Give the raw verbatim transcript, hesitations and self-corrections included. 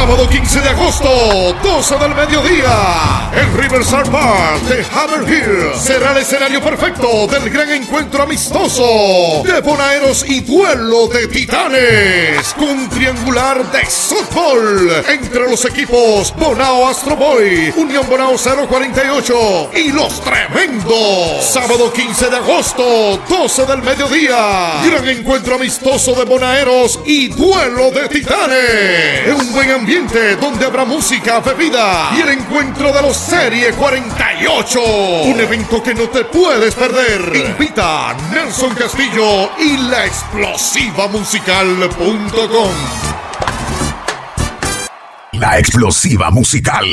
Sábado quince de agosto, doce del mediodía. El Riverside Park de Haverhill será el escenario perfecto del gran encuentro amistoso de Bonaeros y duelo de titanes. Con un triangular de softball entre los equipos Bonao Astro Boy, Unión Bonao cero cuarenta y ocho y Los Tremendos. Sábado quince de agosto, doce del mediodía. Gran encuentro amistoso de Bonaeros y duelo de titanes. En un buen ambiente donde habrá música, bebida y el encuentro de los Serie cuarenta y ocho. Un evento que no te puedes perder. Invita Nelson Castillo y la explosiva musical punto com. La explosiva musical.